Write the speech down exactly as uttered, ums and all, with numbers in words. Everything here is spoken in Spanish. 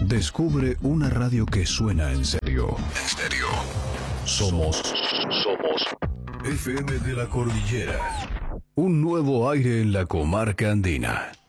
Descubre una radio que suena en serio. En serio. Somos, somos F M de la Cordillera. Un nuevo aire en la comarca andina.